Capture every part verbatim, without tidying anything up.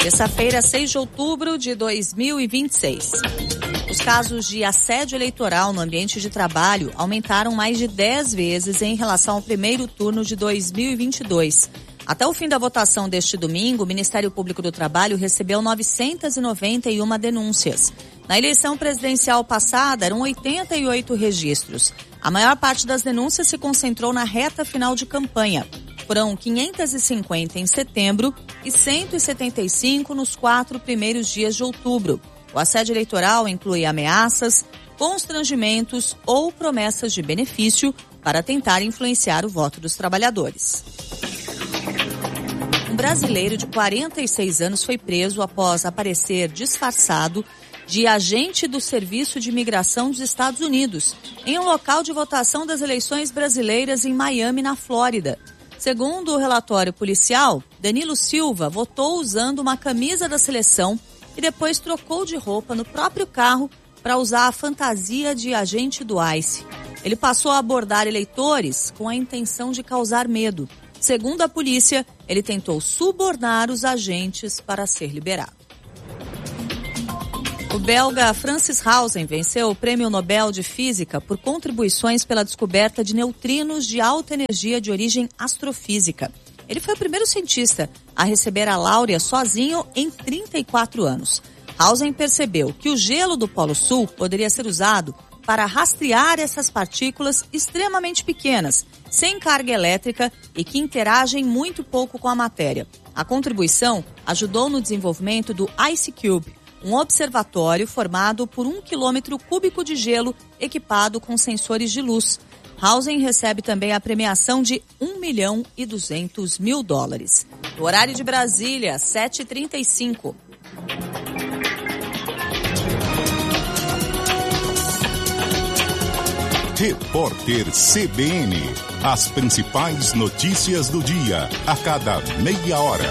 Terça-feira, seis de outubro de dois mil e vinte e seis. Os casos de assédio eleitoral no ambiente de trabalho aumentaram mais de dez vezes em relação ao primeiro turno de dois mil e vinte e dois. Até o fim da votação deste domingo, o Ministério Público do Trabalho recebeu novecentas e noventa e uma denúncias. Na eleição presidencial passada, eram oitenta e oito registros. A maior parte das denúncias se concentrou na reta final de campanha. Foram quinhentas e cinquenta em setembro e cento e setenta e cinco nos quatro primeiros dias de outubro. O assédio eleitoral inclui ameaças, constrangimentos ou promessas de benefício para tentar influenciar o voto dos trabalhadores. Um brasileiro de quarenta e seis anos foi preso após aparecer disfarçado de agente do Serviço de Imigração dos Estados Unidos em um local de votação das eleições brasileiras em Miami, na Flórida. Segundo o relatório policial, Danilo Silva votou usando uma camisa da seleção e depois trocou de roupa no próprio carro para usar a fantasia de agente do ICE. Ele passou a abordar eleitores com a intenção de causar medo. Segundo a polícia, ele tentou subornar os agentes para ser liberado. O belga Francis Hausen venceu o Prêmio Nobel de Física por contribuições pela descoberta de neutrinos de alta energia de origem astrofísica. Ele foi o primeiro cientista a receber a láurea sozinho em trinta e quatro anos. Hausen percebeu que o gelo do Polo Sul poderia ser usado para rastrear essas partículas extremamente pequenas, sem carga elétrica e que interagem muito pouco com a matéria. A contribuição ajudou no desenvolvimento do Ice Cube, um observatório formado por um quilômetro cúbico de gelo equipado com sensores de luz. Hausen recebe também a premiação de um milhão e duzentos mil dólares. No horário de Brasília, sete e trinta e cinco. Repórter C B N. As principais notícias do dia, a cada meia hora.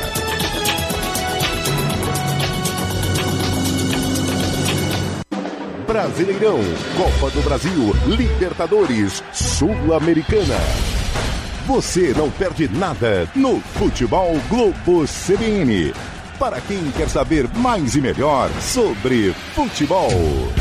Brasileirão, Copa do Brasil, Libertadores, Sul-Americana. Você não perde nada no Futebol Globo C B N. Para quem quer saber mais e melhor sobre futebol.